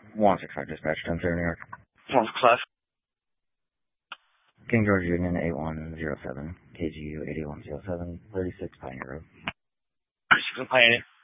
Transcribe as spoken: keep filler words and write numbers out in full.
one six five dispatch, ten zero New York. One class. King George Union eight one zero seven, K G U eight one zero seven, thirty-six Pioneer Road. thirty-six Pioneer.